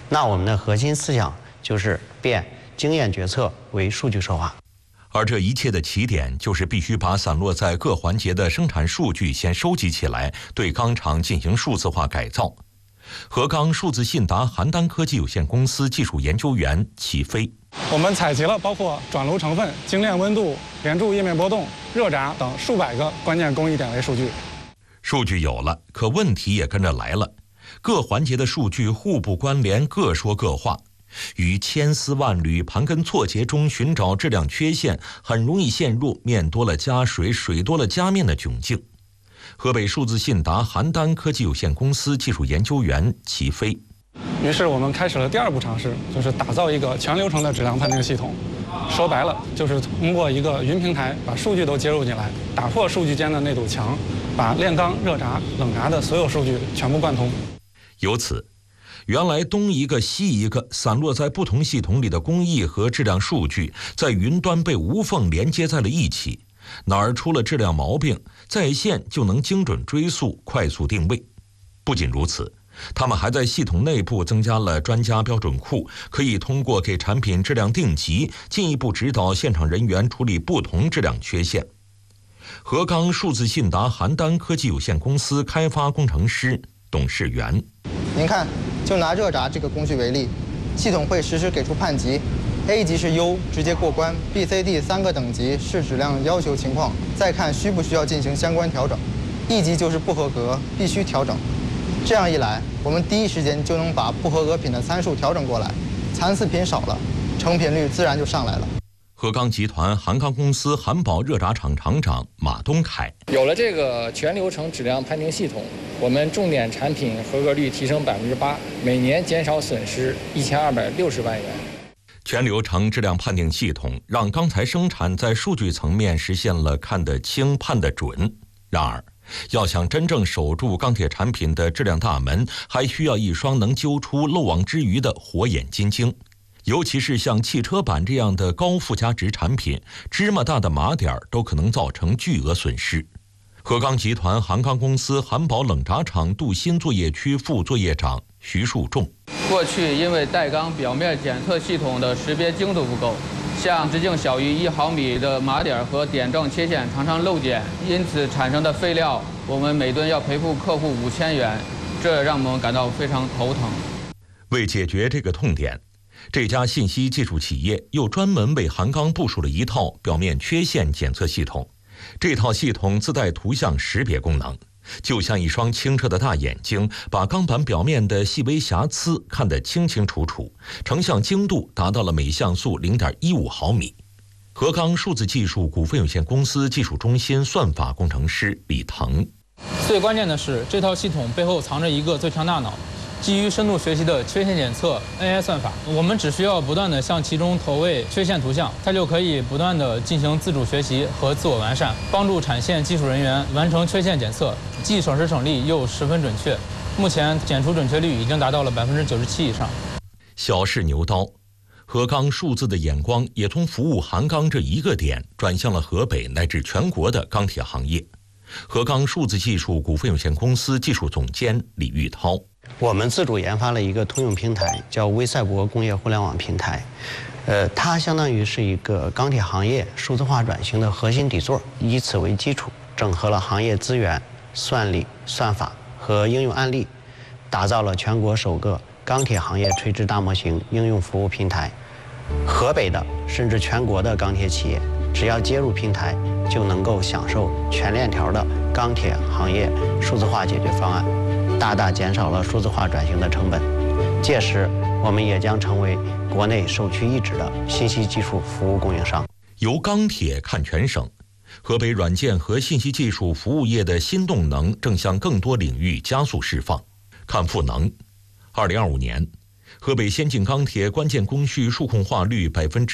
那我们的核心思想就是变经验决策为数据说话。 而这一切的起点就是必须把散落在各环节的生产数据先收集起来，对钢厂进行数字化改造。合钢数字信达邯郸科技有限公司技术研究员齐飞： 我们采集了包括转炉成分、精炼温度、连柱液面波动、热轧等数百个关键工艺点位数据。 数据有了，可问题也跟着来了。各环节的数据互不关联，各说各话。于千丝万缕、盘根错节中寻找质量缺陷，很容易陷入面多了加水、水多了加面的窘境。河北数字信达邯郸科技有限公司技术研究员齐飞： 于是我们开始了第二步尝试，就是打造一个全流程的质量判定系统。说白了，就是通过一个云平台把数据都接入进来，打破数据间的那堵墙，把炼钢、热轧、冷轧的所有数据全部贯通。 由此，原来东一个西一个散落在不同系统里的工艺和质量数据，在云端被无缝连接在了一起。哪儿出了质量毛病，在线就能精准追溯、快速定位。不仅如此，他们还在系统内部增加了专家标准库，可以通过给产品质量定级，进一步指导现场人员处理不同质量缺陷。合钢数字信达邯郸科技有限公司开发工程师董事员： 您看，就拿热轧这个工序为例，系统会实时给出判级 ，A 级是优，直接过关 ；B、C、D 3个等级视质量要求情况，再看需不需要进行相关调整。E 级就是不合格，必须调整。这样一来，我们第一时间就能把不合格品的参数调整过来，残次品少了，成品率自然就上来了。 合钢集团邯钢公司邯宝热轧厂厂长马东凯： 有了这个全流程质量判定系统，我们重点产品合格率提升8%，每年减少损失1260万元。 全流程质量判定系统让钢材生产在数据层面实现了看得清、判得准。然而，要想真正守住钢铁产品的质量大门，还需要一双能揪出漏网之鱼的火眼金睛。尤其是像汽车板这样的高附加值产品，芝麻大的码点都可能造成巨额损失。合钢集团邯钢公司邯宝冷轧厂镀锌作业区副作业长徐树仲： 过去因为带钢表面检测系统的识别精度不够，像直径小于1毫米的码点和点状切线常常漏检，因此产生的废料，我们每吨要赔付客户5000元，这让我们感到非常头疼。 为解决这个痛点，这家信息技术企业又专门为邯钢部署了一套表面缺陷检测系统。这套系统自带图像识别功能，就像一双清澈的大眼睛，把钢板表面的细微瑕疵看得清清楚楚，成像精度达到了每像素0.15毫米。合钢数字技术股份有限公司技术中心算法工程师李腾： 最关键的是，这套系统背后藏着一个最强大脑，基于深度学习的缺陷检测 AI 算法，我们只需要不断地向其中投喂缺陷图像，它就可以不断地进行自主学习和自我完善，帮助产线技术人员完成缺陷检测，既省时省力又十分准确。目前检出准确率已经达到了97%以上。 小试牛刀，合钢数字的眼光也从服务邯钢这一个点转向了河北乃至全国的钢铁行业。合钢数字技术股份有限公司技术总监李玉涛： 我们自主研发了一个通用平台，叫微赛博工业互联网平台。它相当于是一个钢铁行业数字化转型的核心底座，以此为基础，整合了行业资源、算力、算法和应用案例，打造了全国首个钢铁行业垂直大模型应用服务平台。河北的甚至全国的钢铁企业，只要接入平台，就能够享受全链条的钢铁行业数字化解决方案，大大减少了数字化转型的成本。届时，我们也将成为国内首屈一指的信息技术服务供应商。 由钢铁看全省，河北软件和信息技术服务业的新动能正向更多领域加速释放。看赋能，2025年。河北先进钢铁关键工序数控化率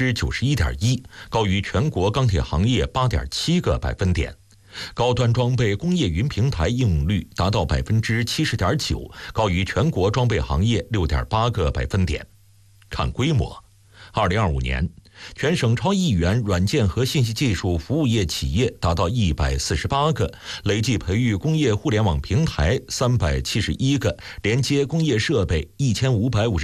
91.1%，高于全国钢铁行业8.7个百分点。高端装备工业云平台应用率达到70.9%，高于全国装备行业6.8个百分点。看规模，2025年，全省超1亿元软件和信息技术服务业企业达到148个，累计培育工业互联网平台371个，连接工业设备1550